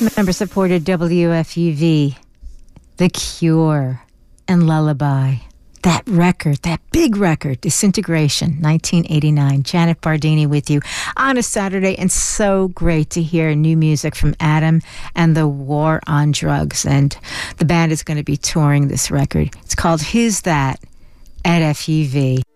Member-supported WFUV, The Cure, and Lullaby. That record, that big record, Disintegration, 1989. Janet Bardini with you on a Saturday, and so great to hear new music from Adam and the War on Drugs. And the band is going to be touring this record. It's called Who's That at FUV.